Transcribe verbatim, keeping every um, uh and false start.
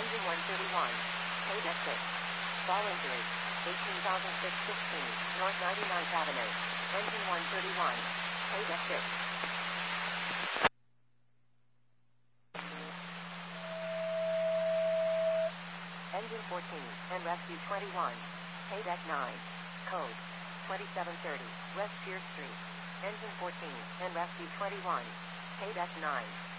Engine one thirty-one. Paid at six. Ball injury. eighteen thousand six hundred fifteen. North ninety-ninth Avenue. Engine one thirty-one. Paid at six. Engine fourteen, and Rescue twenty-one. Paid at nine. Code twenty-seven thirty, West Pier Street. Engine fourteen, and Rescue twenty-one. Paid at nine.